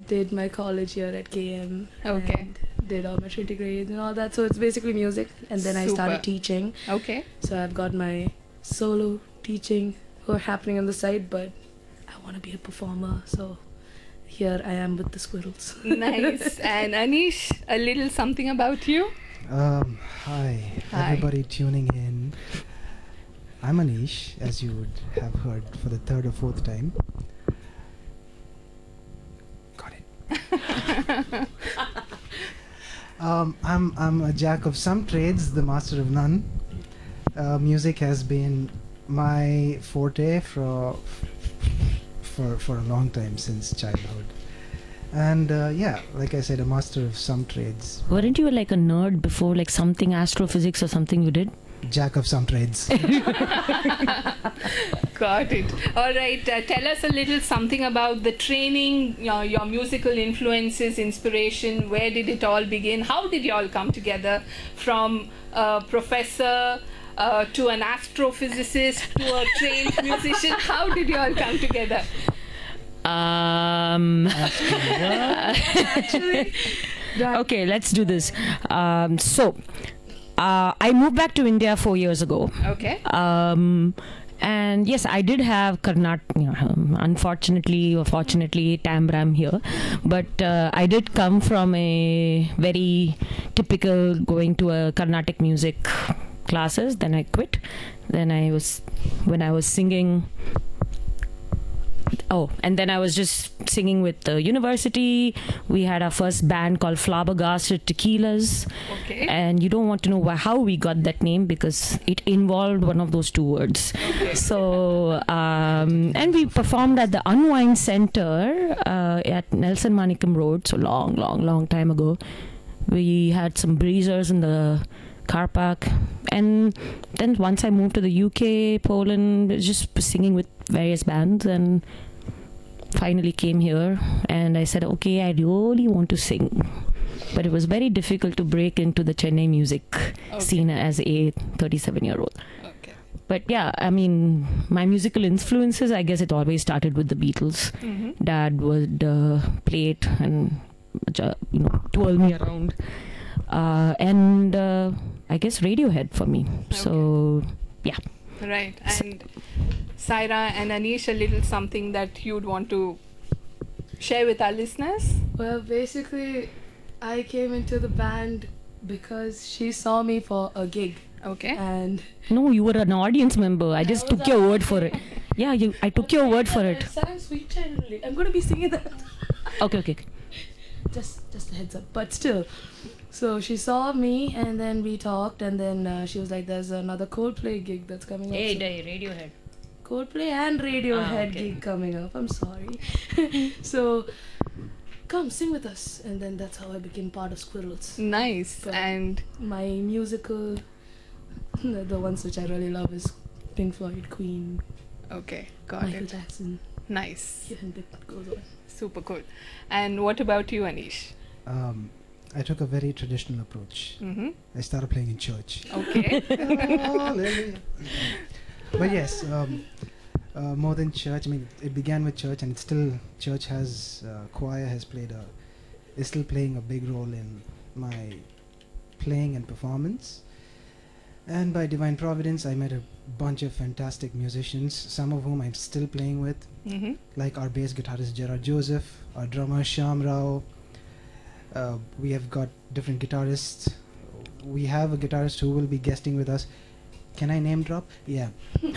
did my college here at KM. Okay. And did all my Trinity grades and all that. So it's basically music. And then I started Super. teaching. Okay. So I've got my solo teaching happening on the side, but I want to be a performer. So here I am with the squirrels. Nice. And Anish, a little something about you? Hi, everybody tuning in. I'm Anish, as you would have heard for the third or fourth time. Got it. I'm a jack of some trades, the master of none. Music has been my forte for a long time, since childhood. And yeah, like I said, a master of some trades. Weren't you like a nerd before, like something astrophysics or something you did? Jack of some trades. Got it. All right. Tell us a little something about the training, your musical influences, inspiration. Where did it all begin? How did you all come together from a professor to an astrophysicist to a trained musician? How did you all come together? Actually, Okay, let's do this. I moved back to India 4 years ago. Okay. And yes, I did have unfortunately or fortunately, Tambram here. But I did come from a very typical going to a Carnatic music classes. Then I quit. When I was singing. Oh, and then I was just singing with the university. We had our first band called Flabbergasted Tequilas. Okay. And you don't want to know how we got that name, because it involved one of those two words. Okay. So, and we performed at the Unwind Center at Nelson Manikam Road. So long time ago. We had some breezers in the car park. And then once I moved to the UK, Poland, just singing with various bands, and finally came here. And I said, okay, I really want to sing. But it was very difficult to break into the Chennai music scene as a 37-year-old. Okay. But yeah, I mean, my musical influences, I guess it always started with the Beatles. Mm-hmm. Dad would play it and, twirl me around. And I guess Radiohead for me. Okay. So, yeah. Right. And Saira and Anish, a little something that you'd want to share with our listeners? well, basically, I came into the band because she saw me for a gig. Okay. And No, you were an audience member. I just took your word for it. Yeah, I took your word for it. Sweet Child. I'm going to be singing that. Okay. Just a heads up. But still. So she saw me and then we talked, and then she was like, there's another Coldplay gig that's coming up. So Radiohead. Coldplay and Radiohead okay. gig coming up. I'm sorry. So come sing with us. And then that's how I became part of Squirrels. Nice. But And my musical, the ones which I really love is Pink Floyd, Queen, okay, got Michael it. Jackson. Nice. And it goes on. Super cool. And what about you, Anish? I took a very traditional approach. Mm-hmm. I started playing in church. Okay. Hallelujah. But yes, more than church. I mean, it began with church, and it's still church has choir has is still playing a big role in my playing and performance. And by divine providence, I met a bunch of fantastic musicians, some of whom I'm still playing with, Mm-hmm. like our bass guitarist Gerard Joseph, our drummer Shyam Rao. We have got different guitarists. We have a guitarist who will be guesting with us. Can I name drop? Yeah.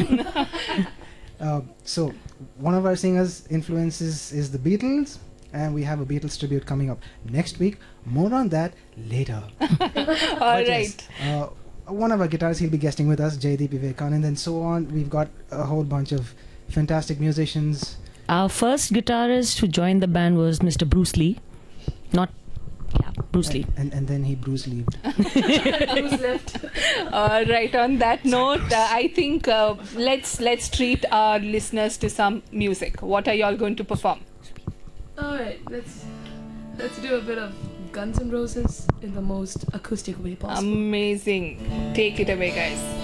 So one of our singers' influences is the Beatles, and we have a Beatles tribute coming up next week. More on that later. All But yes, right. one of our guitarists, he'll be guesting with us, Jaydeep Vivekanand, and so on. We've got a whole bunch of fantastic musicians. Our first guitarist who joined the band was Mr. Bruce Lee. Bruce Lee. And then he Bruce Lee. Who's left? All right. On that note, I think let's treat our listeners to some music. What are y'all going to perform? Alright, let's do a bit of Guns N' Roses in the most acoustic way possible. Amazing. Take it away, guys.